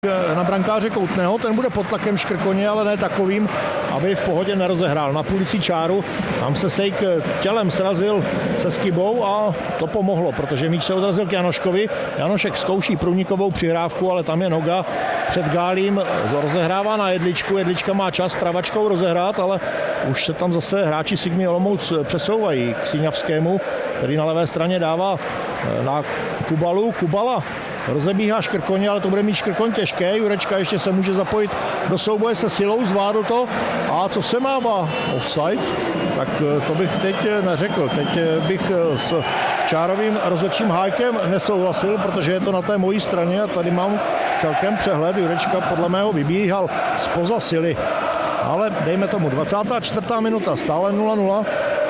na brankáře Koutného, ten bude pod tlakem Škrkoně, ale ne takovým, aby v pohodě nerozehrál. Na půlicí čáru tam se Sejk tělem srazil se Skibou a to pomohlo, protože míč se odrazil k Janoškovi. Janošek zkouší průnikovou přihrávku, ale tam je noga před Gálím, rozehrává na Jedličku. Jedlička má čas pravačkou rozehrát, ale už se tam zase hráči Sigmy Olomouc přesouvají k Síňavskému, který na levé straně dává na Kubalu. Kubala rozebíhá Škrkoně, ale to bude mít Škrkoň těžké. Jurečka ještě se může zapojit do souboje se silou, zvládl to. A co se mává? Offside? Tak to bych teď neřekl. Teď bych s čárovým rozhodčím Hájkem nesouhlasil, protože je to na té mojí straně a tady mám celkem přehled. Jurečka podle mého vybíhal zpoza sily. Ale dejme tomu 24. minuta, stále 0-0.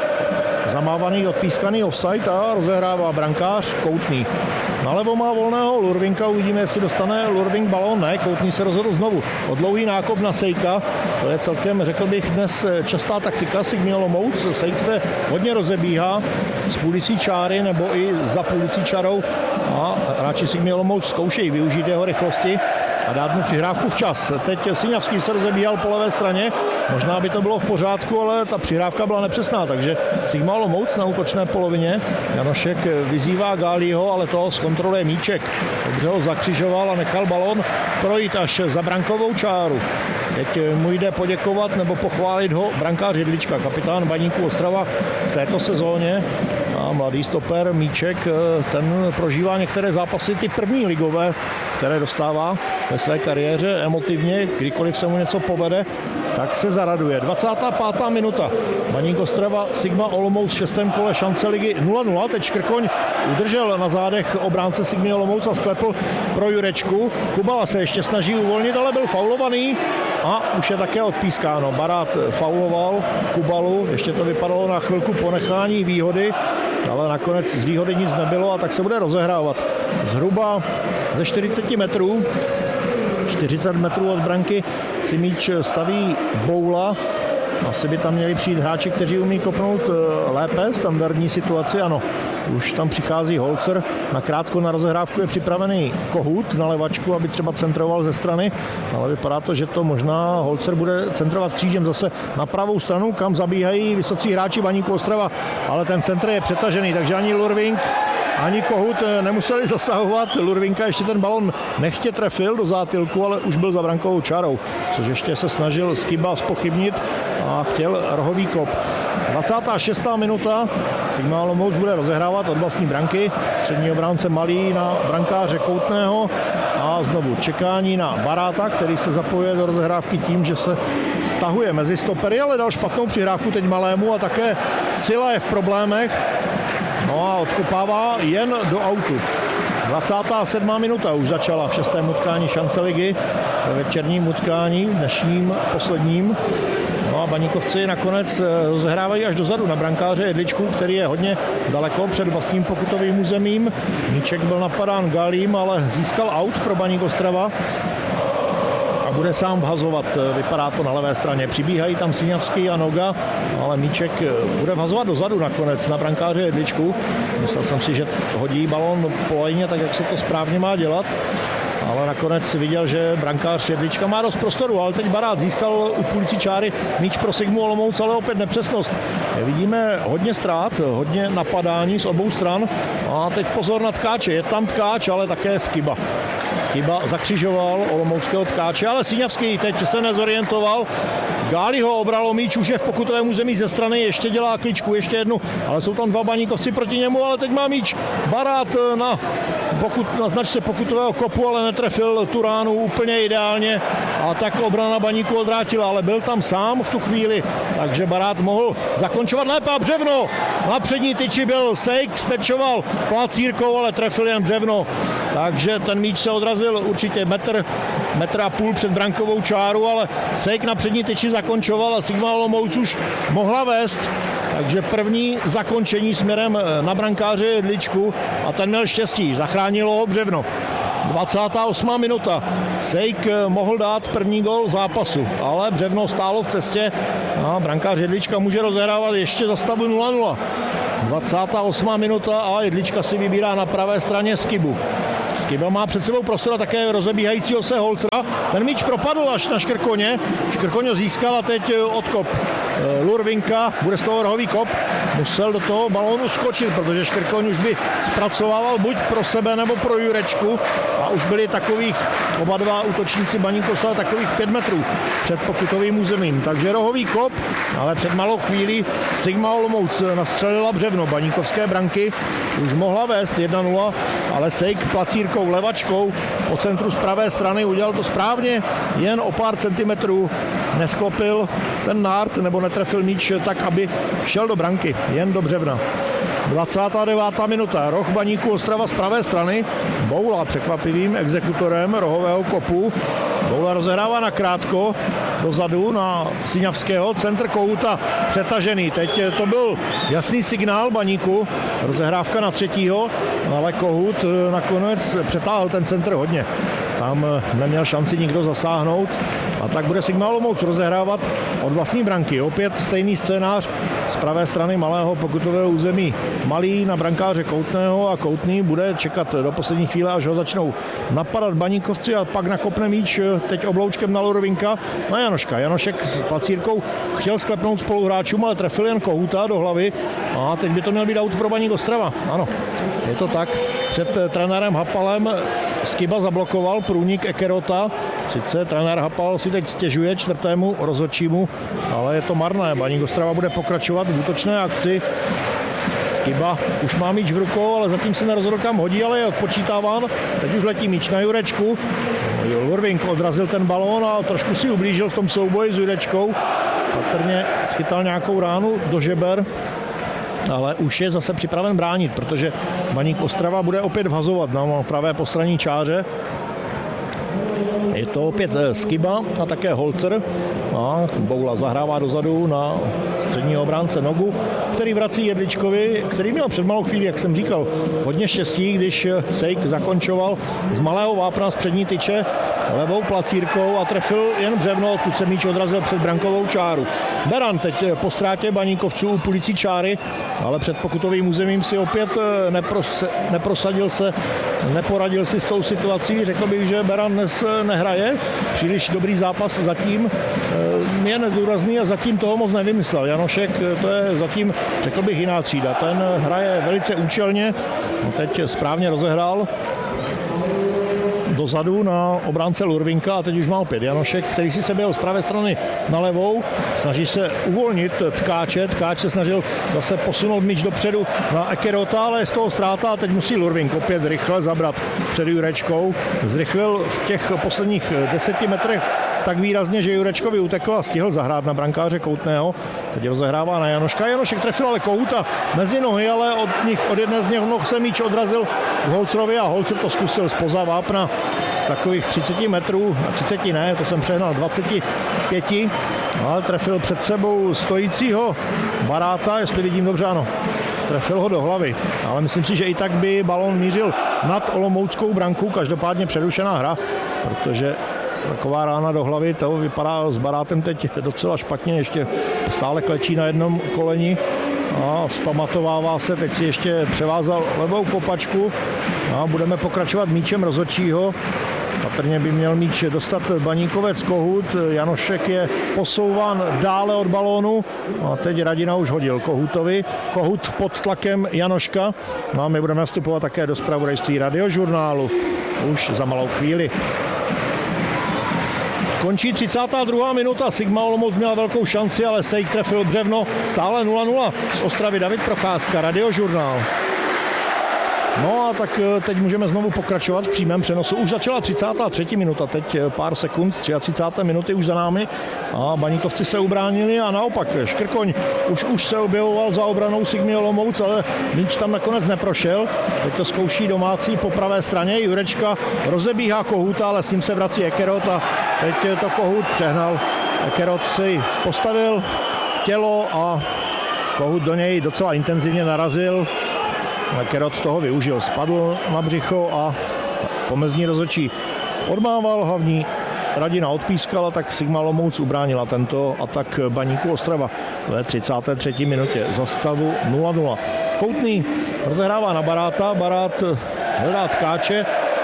Zamávaný, odpískaný offside a rozehrává brankář Koutný. Nalevo má volného Lurvinka, uvidíme, jestli dostane Lurvink balón. Ne, Koutný se rozhodl znovu o dlouhý nákop na Sejka. To je celkem, řekl bych, dnes častá taktika Sigmy Olomouc. Sejk se hodně rozebíhá z půlicí čáry nebo i za půlicí čarou a hráči Sigmy Olomouc zkoušejí využít jeho rychlosti a dát mu přihrávku včas. Teď Síňavský se rozebíhal po levé straně, možná by to bylo v pořádku, ale ta přihrávka byla nepřesná, takže Sigma Olomouc na útočné polovině. Janošek vyzývá Gálího, ale to zkontroluje míček. Dobře ho zakřižoval a nechal balón projít až za brankovou čáru. Teď mu jde poděkovat nebo pochválit ho brankář Jedlička, kapitán Baníku Ostrava v této sezóně. A mladý stoper Míček, ten prožívá některé zápasy, ty první ligové, které dostává ve své kariéře emotivně, kdykoliv se mu něco povede, tak se zaraduje. 25. minuta. Baník Ostrava, Sigma Olomouc v 6. kole šance ligy 0-0. Teď Škrkoň udržel na zádech obránce Sigmy Olomouc a sklepl pro Jurečku. Kubala se ještě snaží uvolnit, ale byl faulovaný a už je také odpískáno. Barát fauloval Kubalu, ještě to vypadalo na chvilku ponechání výhody, ale nakonec z výhody nic nebylo a tak se bude rozehrávat. Zhruba ze 40 metrů, 40 metrů od branky si míč staví Boula. Asi by tam měli přijít hráči, kteří umí kopnout lépe standardní situaci. Ano, už tam přichází Holzer. Nakrátko na rozehrávku je připravený Kohut na levačku, aby třeba centroval ze strany. Ale vypadá to, že to možná Holzer bude centrovat křížem zase na pravou stranu, kam zabíhají vysocí hráči Baníku Ostrava. Ale ten centr je přetažený, takže ani Lurvink, ani Kohut nemuseli zasahovat. Lurvinka ještě ten balon nechtě trefil do zátilku, ale už byl za brankovou čárou, což ještě se snažil Skiba zpochybnit a chtěl rohový kop. 26. minuta. Sigma Olomouc bude rozehrávat od vlastní branky. Střední obránce Malý na brankáře Koutného a znovu čekání na Baráta, který se zapojuje do rozehrávky tím, že se stahuje mezi stopery, ale dal špatnou přihrávku teď Malému a také Sila je v problémech. No a odkopává jen do autu. 27. minuta už začala v 6. utkání šance ligy, ve večerním utkání, dnešním posledním. No a Baníkovci nakonec rozehrávají až dozadu na brankáře Jedličku, který je hodně daleko před vlastním pokutovým územím. Míček byl napadán Galím, ale získal aut pro Baník Ostrava a bude sám vhazovat. Vypadá to na levé straně. Přibíhají tam Síňavský a Noga, ale míček bude vhazovat dozadu nakonec na brankáře Jedličku. Myslel jsem si, že hodí balón po lajně, tak jak se to správně má dělat. Ale nakonec viděl, že brankář Jedlička má dost prostoru, ale teď Barát získal u půlicí čáry míč pro Sigmu Olomouc, ale opět nepřesnost. Vidíme hodně ztrát, hodně napadání z obou stran a teď pozor na Tkáče. Je tam Tkáč, ale také Skiba. Skiba zakřižoval olomouckého Tkáče, ale Síňavský teď se nezorientoval. Gáli ho obralo, míč už je v pokutovém území ze strany, ještě dělá kličku, ještě jednu, ale jsou tam dva Baníkovci proti němu, ale teď má míč Barát na značce pokutového kopu, ale netrefil tu ránu úplně ideálně a tak obrana Baníku odvrátila, ale byl tam sám v tu chvíli, takže Barát mohl zakončovat lépe a Břevno. Na přední tyči byl Sejk, stečoval placírkou, ale trefil jen Břevno. Takže ten míč se odrazil určitě metr a půl před brankovou čáru, ale Sejk na přední tyči zakončoval a Sigma Olomouc už mohla vést. Takže první zakončení směrem na brankáře Jedličku a ten měl štěstí, zachránilo ho Břevno. 28. minuta. Sejk mohl dát první gól zápasu, ale Břevno stálo v cestě a brankář Jedlička může rozehrávat ještě za stavu 0-0. 28. minuta a Jedlička si vybírá na pravé straně Skibu. Skiba má před sebou prostor a také rozebíhajícího se Holcera. Ten míč propadl až na Škrkoně. Škrkoň získal a teď odkop Lurvinka, bude z toho rohový kop. Musel do toho balónu skočit, protože Škrkoň už by zpracovával buď pro sebe nebo pro Jurečku a už byli takových oba dva útočníci Baníku Ostrava takových 5 metrů před pokutovým územím. Takže rohový kop, ale před malou chvílí Sigma Olomouc nastřelila břevno baníkovské branky. Už mohla vést 1-0, ale Sejk placírkou, levačkou po centru z pravé strany udělal to správně, jen o pár centimetrů nesklopil ten nárt nebo netrefil míč tak, aby šel do branky, jen do břevna. 29. minuta, roh Baníku Ostrava z pravé strany, Boula překvapivým exekutorem rohového kopu. Boula rozehrává na krátko dozadu na Siňavského, centr Kohouta přetažený. Teď to byl jasný signál Baníku, rozehrávka na třetího, ale Kohout nakonec přetáhl ten centr hodně. Tam neměl šanci nikdo zasáhnout a tak bude Sigma Olomouc rozehrávat od vlastní branky. Opět stejný scénář z pravé strany malého pokutového území. Malý na brankáře Koutného a Koutný bude čekat do poslední chvíle, až ho začnou napadat Baníkovci a pak nakopne míč teď obloučkem na Lurvinka na Janoška. Janošek s placírkou chtěl sklepnout spoluhráčům, ale trefil jen Kohouta do hlavy a teď by to měl být aut pro Baník Ostrava. Ano, je to tak. Před trenérem Hapalem Skiba zablokoval průnik Ekerota. Sice trenér Hapal si teď stěžuje čtvrtému rozhodčímu, ale je to marné. Baník Ostrava bude pokračovat v útočné akci. Skiba už má míč v rukou, ale zatím se nerozhodl, kam hodí, ale je odpočítáván. Teď už letí míč na Jurečku. Lurvink odrazil ten balón a trošku si ublížil v tom souboji s Jurečkou. Patrně schytal nějakou ránu do žeber, ale už je zase připraven bránit, protože Baník Ostrava bude opět vhazovat na pravé postranní čáře. Je to opět Skiba a také Holcer. A Boula zahrává dozadu na středního obránce Nogu, který vrací Jedličkovi, který měl před malou chvíli, jak jsem říkal, hodně štěstí, když Sejk zakončoval z malého vápna z přední tyče levou placírkou a trefil jen břevno, odkud se míč odrazil před brankovou čáru. Beran teď po ztrátě Baníkovců u půlicí čáry, ale před pokutovým územím si opět neprosadil se, neporadil si s tou situací. Řekl bych, že Beran dnes nehraje. Příliš dobrý zápas zatím je nedůrazný a zatím toho moc nevymyslel. Janošek, to je zatím, řekl bych, jiná třída. Ten hraje velice účelně, teď správně rozehrál dozadu na obránce Lurvinka a teď už má opět Janošek, který si se běhl z pravé strany na levou, snaží se uvolnit Tkáče, Tkáč se snažil zase posunout míč dopředu na Ekerota, ale je z toho ztráta a teď musí Lurvink opět rychle zabrat před Jurečkou. Zrychlil v těch posledních 10 metrech tak výrazně, že Jurečkovi utekl a stihl zahrát na brankáře Koutného. Teď rozehrává na Janoška. Janošek trefil ale Kohouta mezi nohy, ale od jedné z něch noh se míč odrazil k Holcerovi a Holcer to zkusil zpoza vápna z takových 30 metrů, 30 ne, to jsem přehnal, 25, ale trefil před sebou stojícího Baráta, jestli vidím dobře, ano. Trefil ho do hlavy, ale myslím si, že i tak by balón mířil nad olomouckou branku, každopádně přerušená hra, protože taková rána do hlavy, to vypadá s Barátem teď docela špatně, ještě stále klečí na jednom koleni a vzpamatovává se, teď si ještě převázal levou kopačku a budeme pokračovat míčem rozhodčího. Patrně by měl míč dostat Baníkovec Kohout, Janošek je posouván dále od balónu a teď Radina už hodil Kohoutovi. Kohout pod tlakem Janoška. No a my budeme vstupovat také do zpravodajství Radiožurnálu už za malou chvíli. Končí 32. minuta, Sigma Olomouc měla velkou šanci, ale Sejk trefil břevno, stále 0-0 z Ostravy. David Procházka, Radiožurnál. No a tak teď můžeme znovu pokračovat v přímém přenosu. Už začala 33. minuta, teď pár sekund, 33. minuty už za námi a Baníkovci se ubránili a naopak Škrkoň už se objevoval za obranou Sigmy Olomouc, ale míč tam nakonec neprošel. Teď to zkouší domácí po pravé straně, Jurečka rozebíhá Kohouta, ale s ním se vrací Ekerot a teď to Kohout přehnal. Ekerot si postavil tělo a Kohout do něj docela intenzivně narazil. Ekerot toho využil, spadl na břicho a pomezní rozhodčí odmával, hlavní Radina odpískala, tak Sigma Olomouc ubránila tento atak Baníku Ostrava ve 33. minutě za stavu 0-0. Koutný rozehrává na Baráta, Barát hledá Tkáče,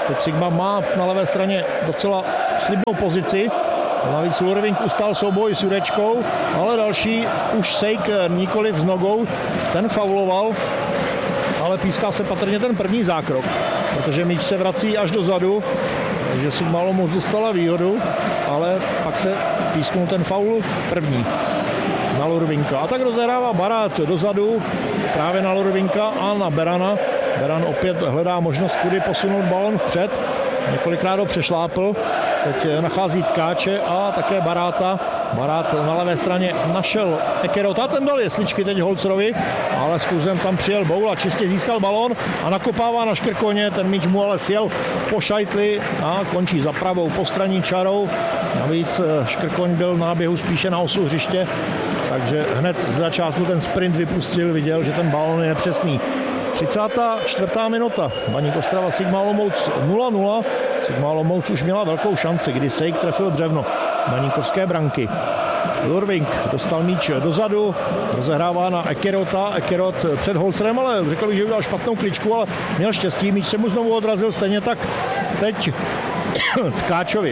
Teď Sigma má na levé straně docela slibnou pozici. Navíc Lurvink ustál souboj s Jurečkou, ale další už Sejk nikoliv s nogou, ten fauloval, ale píská se patrně ten první zákrok, protože míč se vrací až dozadu, takže Sigma Olomouc dostala výhodu, ale pak se písknul ten faul první na Lurvinka. A tak rozehrává Barát dozadu právě na Lurvinka a na Berana. Beran opět hledá možnost, kudy posunout balon vpřed, několikrát ho přešlápl. Teď nachází Tkáče a také Baráta. Barát na levé straně našel Ekerota, ten dal jesličky teď Holcerovi, ale s kuzem tam přijel Boul a čistě získal balón a nakopává na Škrkoně, ten míč mu ale sjel po šajtli a končí za pravou postranní čarou. Navíc Škrkoň byl na běhu spíše na osu hřiště, takže hned z začátku ten sprint vypustil, viděl, že ten balón je nepřesný. 34. minuta, Baník Ostrava Sigma Olomouc 0-0. Sigma Olomouc už měla velkou šanci, kdy Sejk trefil břevno baníkovské branky. Lurvink dostal míč dozadu, rozehrává na Ekerota, Ekerot před Holcerem, ale řekl bych, že udělal špatnou kličku, ale měl štěstí, míč se mu znovu odrazil, stejně tak teď Tkáčovi,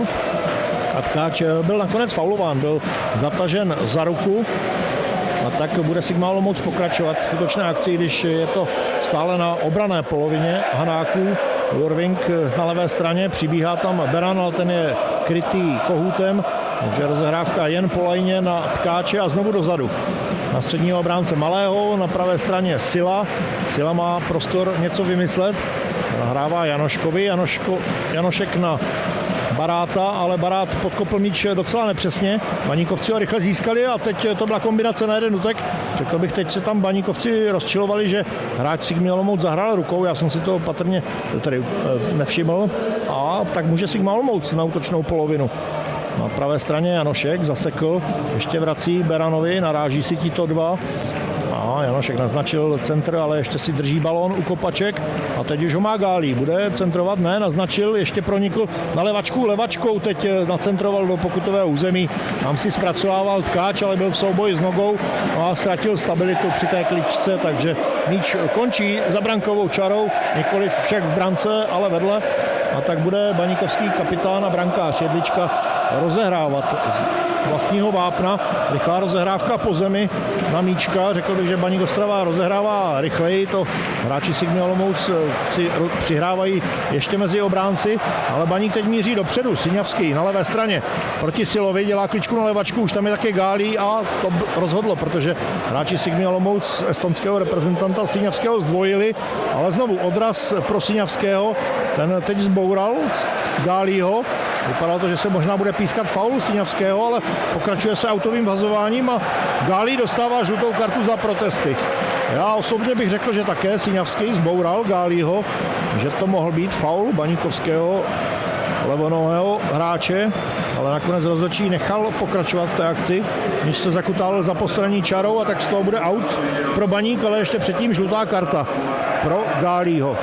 a Tkáč byl nakonec faulován, byl zatažen za ruku. A tak bude Sigma Olomouc pokračovat v útočné akci, když je to stále na obranné polovině Hanáků. Lurvink na levé straně, přibíhá tam Beran, ale ten je krytý Kohoutem, takže rozehrávka jen po lajně na Tkáče a znovu dozadu. Na středního obránce Malého, na pravé straně Sila. Sila má prostor něco vymyslet, nahrává Janoškovi, Janošek na Baráta, ale Barát podkopl míč docela nepřesně. Baníkovci ho rychle získali a teď to byla kombinace na jeden útek. Řekl bych, teď se tam Baníkovci rozčilovali, že hráč Sigmy Olomouc zahrál rukou, já jsem si to patrně tady nevšiml. A tak může Sigma Olomouc na útočnou polovinu. Na pravé straně Janošek zasekl, ještě vrací Beranovi, naráží si tito dva. A Janošek naznačil centr, ale ještě si drží balón u kopaček a teď už ho má Gálí. Bude centrovat? Ne, naznačil, ještě pronikl na levačkou, teď nacentroval do pokutového území. Tam si zpracovával Tkáč, ale byl v souboji s nogou a ztratil stabilitu při té kličce, takže míč končí za brankovou čarou, nikoliv však v brance, ale vedle. A tak bude baníkovský kapitán a brankář Jedlička rozehrávat z vlastního vápna. Rychlá rozehrávka po zemi na míčka. Řekl bych, že Baník Ostrava rozehrává rychleji. To hráči Sigmy Olomouc si přihrávají ještě mezi obránci, ale Baník teď míří dopředu. Siňavský na levé straně proti Silovi, dělá kličku na levačku, už tam je také Gálí a to rozhodlo, protože hráči Sigmy Olomouc estonského reprezentanta Siňavského zdvojili, ale znovu odraz pro Siňavského. Ten teď zboural Gálího. Vypadalo to, že se možná bude pískat faul Siňavského, ale pokračuje se autovým vhazováním a Gálí dostává žlutou kartu za protesty. Já osobně bych řekl, že také Siňavský zboural Gálího, že to mohl být faul baníkovského levonohého hráče, ale nakonec rozhodčí nechal pokračovat v té akci, když se zakutálil za postranní čarou a tak z toho bude out pro Baník, ale ještě předtím žlutá karta pro Gálího.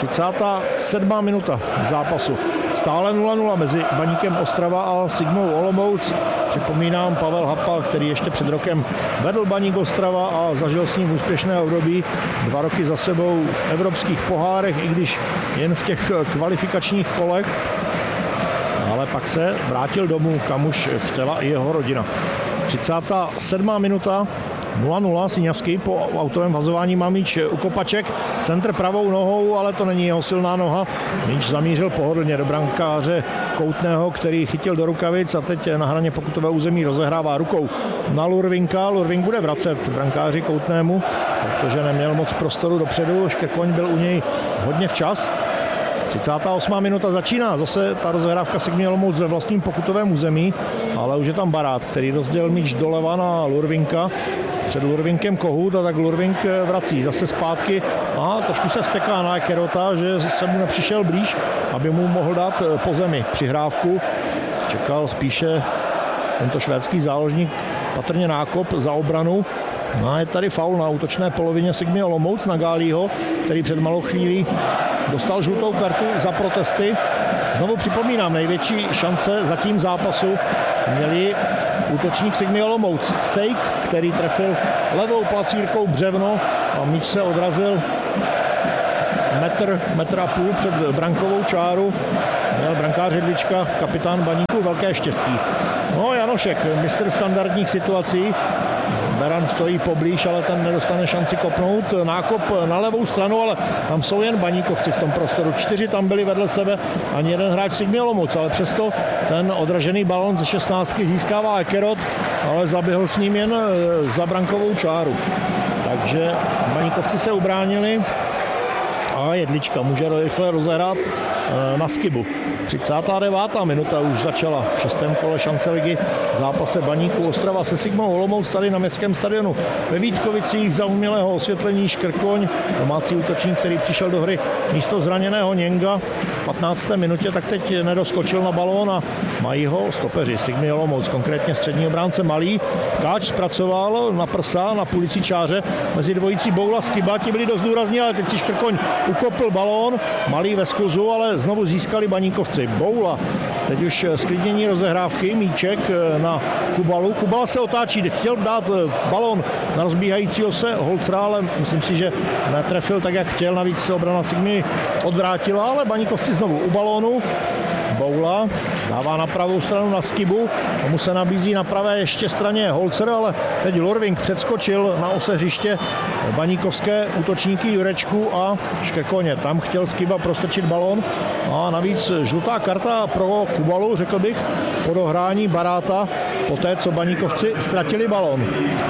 37. minuta zápasu. Stále 0-0 mezi Baníkem Ostrava a Sigmou Olomouc. Připomínám Pavel Hapa, který ještě před rokem vedl Baník Ostrava a zažil s ním úspěšné období. 2 roky za sebou v evropských pohárech, i když jen v těch kvalifikačních kolech. Ale pak se vrátil domů, kam už chtěla i jeho rodina. 37. minuta. 0-0, Siňavský po autovém vazování má míč u kopaček, centr pravou nohou, ale to není jeho silná noha. Míč zamířil pohodlně do brankáře Koutného, který chytil do rukavic a teď na hraně pokutového území rozehrává rukou na Lurvinka. Lurvink bude vracet brankáři Koutnému, protože neměl moc prostoru dopředu, Škrkoň byl u něj hodně včas. 38. minuta začíná zase ta rozehrávka Sigmy Olomouc ve vlastním pokutovém území, ale už je tam Barát, který rozdělil míč doleva na Lurvinka. Před Lurvinkem Kohout a tak Lurvink vrací zase zpátky a trošku se vzteká na Ekerota, že se mu nepřišel blíž, aby mu mohl dát po zemi přihrávku. Čekal spíše tento švédský záložník patrně nákop za obranu. No a je tady faul na útočné polovině Sigmy Olomouc na Gálího, který před malou chvílí dostal žlutou kartu za protesty. Znovu připomínám, největší šance zatím zápasu měli útočník Sigmy Olomouc Sejk, který trefil levou placírkou břevno a míč se odrazil metr a půl před brankovou čáru. Měl brankář Jedlička, kapitán Baníku, velké štěstí. No Janošek, mistr standardních situací. Beran stojí poblíž, ale ten nedostane šanci kopnout. Nákop na levou stranu, ale tam jsou jen Baníkovci v tom prostoru. 4 tam byli vedle sebe, ani jeden hráč Sigmy Olomouc, ale přesto ten odražený balon ze 16 získává Ekerot, ale zaběhl s ním jen za brankovou čáru. Takže Baníkovci se ubránili a Jedlička může rychle rozehrát na Skibu. 39. minuta už začala v 6. kole šance ligy v zápase Baníku Ostrava se Sigmou Olomouc tady na městském stadionu ve Vítkovicích za umělého osvětlení Škrkoň, domácí útočník, který přišel do hry místo zraněného Něnga v 15. minutě, tak teď nedoskočil na balón a mají ho stopeři Sigmy Olomouc, konkrétně střední obránce Malý. Tkáč zpracoval na prsa, na půlicí čáře mezi dvojicí Boula Skiba, ti byli dost důrazní, ale teď si Škrkoň ukopl balón, Malý ve skluzu, ale znovu získali Baníkovci. Boula, teď už sklidnění rozehrávky, míček na Kubalu. Kubala se otáčí, chtěl dát balón na rozbíhajícího se Holcera, ale myslím si, že netrefil tak, jak chtěl, navíc se obrana Sigmy odvrátila, ale Baníkovci znovu u balónu. Boula dává na pravou stranu na Skibu, tomu se nabízí na pravé ještě straně Holcer, ale teď Lorving předskočil na ose hřiště baníkovské útočníky Jurečku a Škrkoně. Tam chtěl Skiba prostrčit balón a navíc žlutá karta pro Kubalu, řekl bych, po dohrání Baráta, poté co Baníkovci ztratili balón.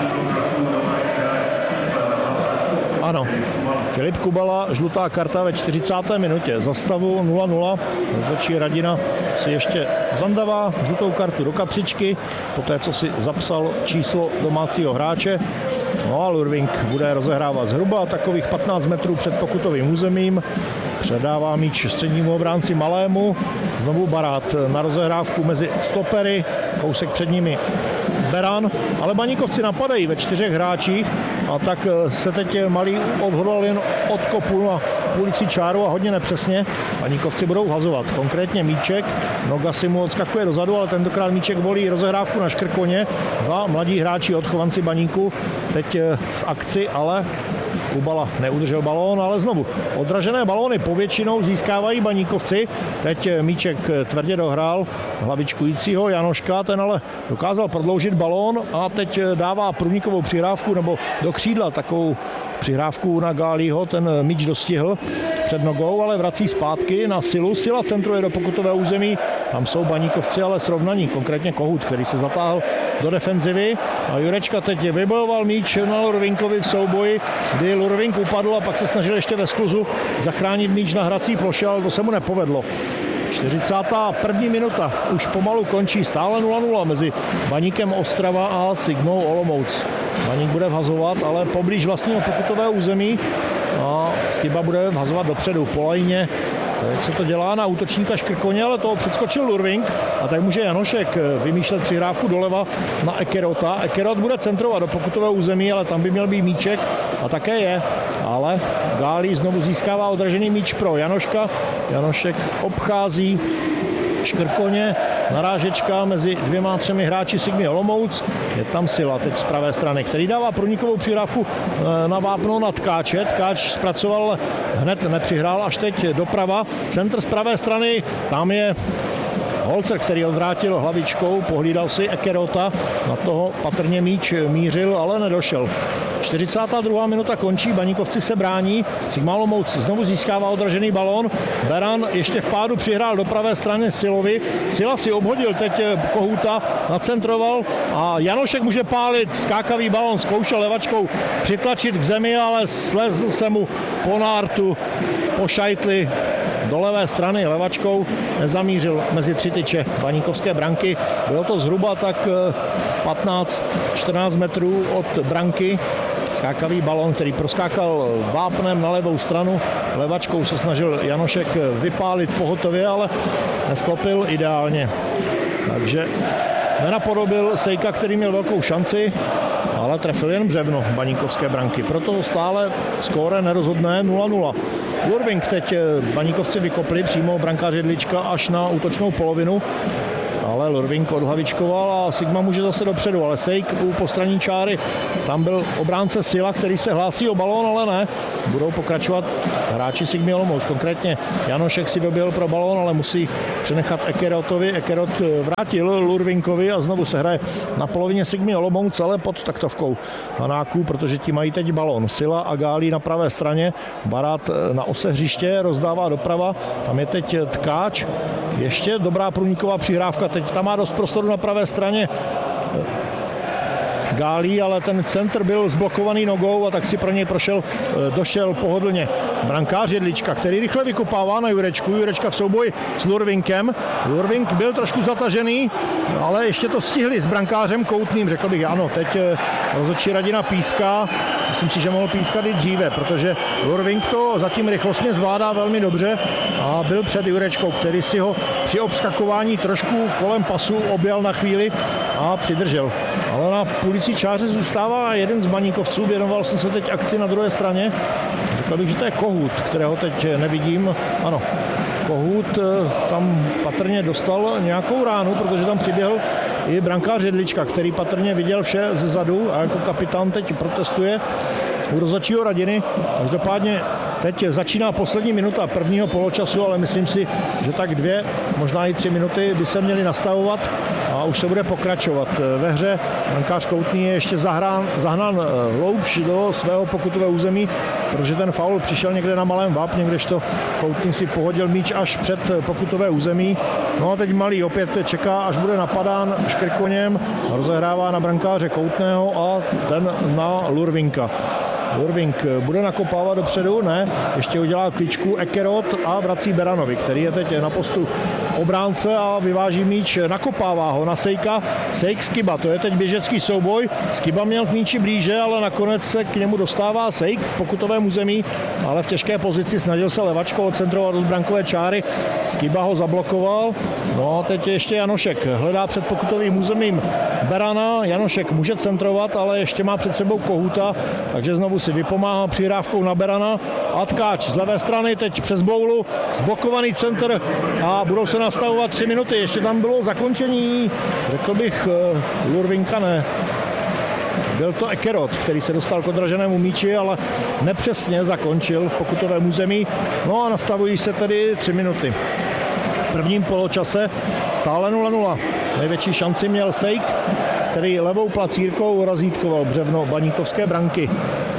Ano, Filip Kubala, žlutá karta ve 40. minutě. Za stavu 0-0. Rozhodčí Radina si ještě zandavá žlutou kartu do kapsičky, poté co si zapsal číslo domácího hráče. No a Lurving bude rozehrávat zhruba takových 15 metrů před pokutovým územím. Předává míč střednímu obránci Malému. Znovu Barát na rozehrávku mezi stopery, kousek před nimi Beran, ale Baníkovci napadají ve 4 hráčích a tak se teď Malý odhodlal jen od kopu na půlicí čáru a hodně nepřesně. Baníkovci budou hazovat, konkrétně míček, noga si mu odskakuje dozadu, ale tentokrát míček volí rozehrávku na Škrkoně. 2 mladí hráči, odchovanci Baníku, teď v akci, ale Kubala neudržel balón, ale znovu odražené balóny povětšinou získávají Baníkovci. Teď míček tvrdě dohrál hlavičkujícího Janoška, ten ale dokázal prodloužit balón a teď dává průnikovou přihrávku nebo do křídla takovou přihrávku na Gálího, ten míč dostihl před nogou, ale vrací zpátky na Silu. Sila centruje do pokutového území, tam jsou Baníkovci ale srovnaní, konkrétně Kohut, který se zatáhl do defenzivy a Jurečka teď vybojoval míč na Lurvinkovi v souboji, kdy Lurvink upadl a pak se snažil ještě ve skluzu zachránit míč na hrací ploše, ale to se mu nepovedlo. 41. minuta, už pomalu končí, stále 0-0 mezi Baníkem Ostrava a Sigmou Olomouc. Baník bude vhazovat, ale poblíž vlastního pokutového území a Skiba bude vhazovat dopředu po lajně. Jak se to dělá na útočníka Škrkoně, ale toho předskočil Lurving a tak může Janošek vymýšlet přihrávku doleva na Ekerota. Ekerot bude centrovat do pokutového území, ale tam by měl být míček a také je. Ale Gálí znovu získává odražený míč pro Janoška. Janošek obchází Škrkoně, narážečka mezi 2-3 hráči Sigmy Olomouc. Je tam Sila teď z pravé strany, který dává průnikovou přihrávku na vápno na Tkáče. Tkáč zpracoval, hned nepřihrál, až teď doprava. Centr z pravé strany, tam je Holcer, který odvrátil hlavičkou, pohlídal si Ekerota, na toho patrně míč mířil, ale nedošel. 42. minuta končí, Baníkovci se brání, Sigma Olomouc znovu získává odražený balón, Beran ještě v pádu přihrál do pravé strany Silovi, Sila si obhodil teď Kohouta, nacentroval a Janošek může pálit, skákavý balón, zkoušel levačkou přitlačit k zemi, ale slezl se mu po nártu, po šajtli do levé strany levačkou, nezamířil mezi 3 tyče baníkovské branky. Bylo to zhruba tak 15-14 metrů od branky. Skákavý balón, který proskákal vápnem na levou stranu. Levačkou se snažil Janošek vypálit pohotově, ale nesklopil ideálně. Takže nenapodobil Sejka, který měl velkou šanci, ale trefil jen břevno baníkovské branky. Proto stále skóre nerozhodné 0-0. Lurving teď Baníkovci vykopli přímo brankář Jedlička až na útočnou polovinu, ale Lurving odhlavičkoval a Sigma může zase dopředu, ale Sejk u postranní čáry, tam byl obránce Sila, který se hlásí o balón, ale ne. budou pokračovat hráči Sigmy Olomouc. Konkrétně Janošek si doběhl pro balón, ale musí přenechat Ekerotovi. Ekerot vrátil Lurvinkovi a znovu se hraje na polovině Sigmy Olomouc, ale pod taktovkou Hanáků, protože ti mají teď balón. Sila a Gálí na pravé straně, Barát na ose hřiště, rozdává doprava, tam je teď Tkáč, ještě dobrá průniková přihrávka, teď tam má dost prostoru na pravé straně Gálí, ale ten centr byl zblokovaný nogou a tak si pro něj došel pohodlně brankář Jedlička, který rychle vykopává na Jurečku. Jurečka v souboji s Lurvinkem. Lurvink byl trošku zatažený, ale ještě to stihli s brankářem Koutným, řekl bych ano. Teď rozhodčí Radina píská. Myslím si, že mohl pískat i dříve, protože Lurvink to zatím rychlostně zvládá velmi dobře a byl před Jurečkou, který si ho při obskakování trošku kolem pasu objel na chvíli a přidržel. Ale na půlicí čáře zůstává jeden z baníkovců, věnoval jsem se teď akci na druhé straně. Řekl bych, že to je Kohut, kterého teď nevidím. Ano, Kohut tam patrně dostal nějakou ránu, protože tam přiběhl i brankář Jedlička, který patrně viděl vše ze zadu a jako kapitán teď protestuje u rozhodčího Radiny. Každopádně teď začíná poslední minuta prvního poločasu, ale myslím si, že tak 2, možná i 3 minuty by se měly nastavovat a už se bude pokračovat ve hře. Brankář Koutný je ještě zahnán hloubš do svého pokutového území, protože ten faul přišel někde na malém vápně, kdežto Koutný si pohodil míč až před pokutové území. No a teď Malý opět čeká, až bude napadán Škrkoněm, rozehrává na brankáře Koutného a ten na Lurvinka. Lurvink bude nakopávat dopředu, ne, ještě udělá kličku Ekerot a vrací Beranovi, který je teď na postu obránce a vyváží míč, nakopává ho na Sejka. Sejk Skiba, to je teď běžecký souboj. Skiba měl k míči blíže, ale nakonec se k němu dostává Sejk v pokutovém území, ale v těžké pozici snažil se levačkou odcentrovat od brankové čáry. Skiba ho zablokoval. No a teď ještě Janošek hledá před pokutovým územím Berana. Janošek může centrovat, ale ještě má před sebou Kohuta, takže znovu si vypomáhá přihrávkou na Berana a Tkáč z levé strany teď přes boulu, zblokovaný centr a budou se nastavovat 3 minuty. Ještě tam bylo zakončení, řekl bych, Lurvinka ne. Byl to Ekerot, který se dostal k odraženému míči, ale nepřesně zakončil v pokutovém území. No a nastavují se tedy 3 minuty. V prvním poločase stále 0-0. Největší šanci měl Sejk, který levou placírkou razítkoval břevno baníkovské branky.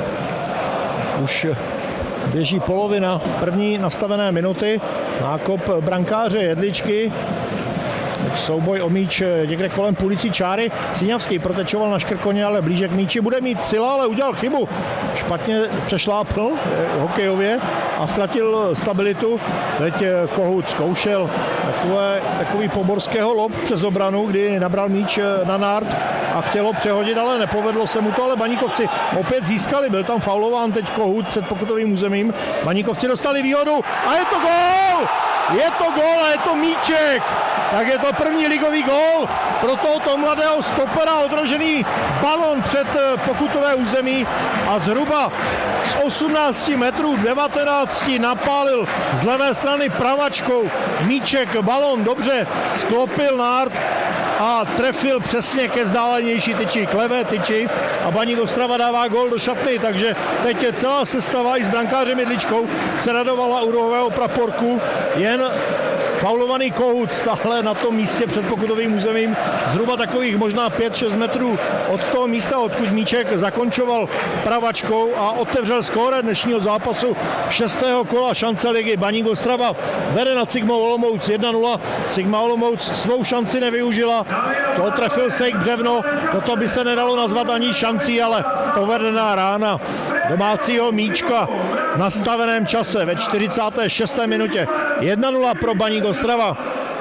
Už běží polovina první nastavené minuty. Nákop brankáře Jedličky. Souboj o míč někde kolem půlicí čáry. Siňavský protečoval na Škrkoně, ale blíže k míči. Bude mít Sila, ale udělal chybu. Špatně přešlápl hokejově a ztratil stabilitu. Teď Kohut zkoušel takový poborského lob přes obranu, kdy nabral míč na nart a chtělo přehodit, ale nepovedlo se mu to, ale baníkovci opět získali. Byl tam faulován teď Kohut před pokutovým územím. Baníkovci dostali výhodu a je to gól! Je to gól a je to míček! Tak je to první ligový gól pro tohoto mladého stopera, odrožený balon před pokutové území a zhruba z 18 metrů 19 napálil z levé strany pravačkou míček, balon dobře sklopil nárt a trefil přesně ke vzdálenější tyči, k levé tyči a Baník Ostrava dává gól do šatny, takže teď je celá sestava i s brankářem Jedličkou se radovala u rohového praporku, jen faulovaný Kohut stále na tom místě před pokutovým územím, zhruba takových možná 5-6 metrů od toho místa, odkud míček zakončoval pravačkou a otevřel skóre dnešního zápasu 6. kola šance ligy. Baník Ostrava vede nad Sigmou Olomouc 1-0. Sigma Olomouc svou šanci nevyužila. To trefil Sejk břevno. Toto by se nedalo nazvat ani šancí, ale povedená rána domácího míčka v nastaveném čase ve 46. minutě. 1-0 pro Baník Ostrava.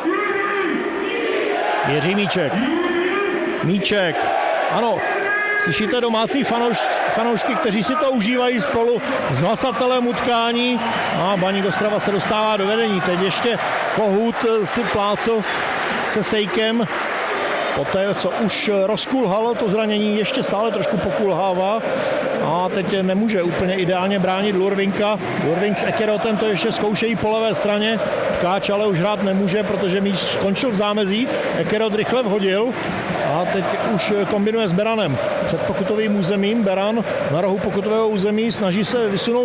Jiří Míček. Míček. Ano, slyšíte domácí fanoušky, kteří si to užívají spolu s hlasatelem utkání a Baník Ostrava se dostává do vedení. Teď ještě Kohut si plácl se Sejkem. Poté, co už rozkulhalo to zranění, ještě stále trošku pokulhává a teď nemůže úplně ideálně bránit Lurvinka. Lurvink s Ekerotem to ještě zkoušejí po levé straně. Tkáč ale už hrát nemůže, protože míč skončil v zámezí. Ekerot rychle vhodil a teď už kombinuje s Beranem před pokutovým územím. Beran na rohu pokutového území snaží se vysunout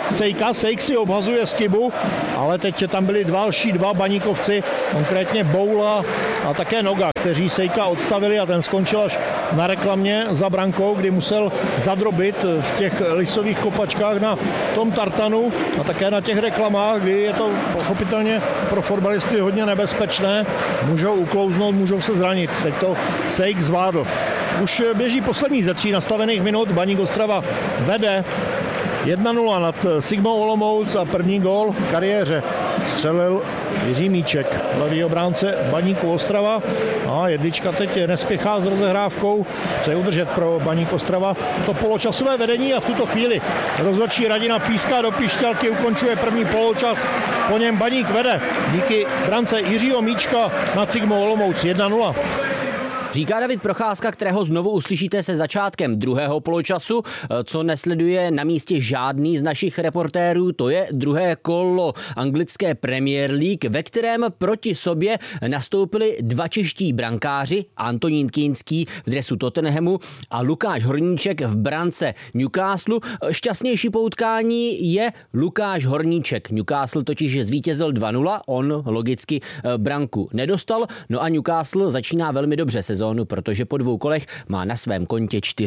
Sejk si obhazuje Skibu, ale teď tam byli další dva baníkovci, konkrétně Boula a také Noga, kteří Sejka odstavili a ten skončil až na reklamě za brankou, kdy musel zadrobit v těch lisových kopačkách na tom tartanu a také na těch reklamách, kdy je to pochopitelně pro fotbalisty hodně nebezpečné. Můžou uklouznout, můžou se zranit. Teď to Sejk zvládl. Už běží poslední ze 3 nastavených minut. Baník Ostrava vede 1-0 nad Sigmou Olomouc a první gól v kariéře střelil Jiří Míček, levý obránce Baníku Ostrava. A jedlička teď nespěchá s rozehrávkou, chce udržet pro Baník Ostrava to poločasové vedení a v tuto chvíli rozhodčí Radina píská do píšťalky, ukončuje první poločas, po něm Baník vede díky brance Jiřího Míčka nad Sigmou Olomouc 1-0. Říká David Procházka, kterého znovu uslyšíte se začátkem druhého poločasu, co nesleduje na místě žádný z našich reportérů. To je druhé kolo anglické Premier League, ve kterém proti sobě nastoupili dva čeští brankáři, Antonín Kinský v dresu Tottenhamu a Lukáš Horníček v brance Newcastle. Šťastnější poutkání je Lukáš Horníček. Newcastle totiž zvítězil 2-0, on logicky branku nedostal, no a Newcastle začíná velmi dobře sezónu, protože po 2 kolech má na svém kontě 4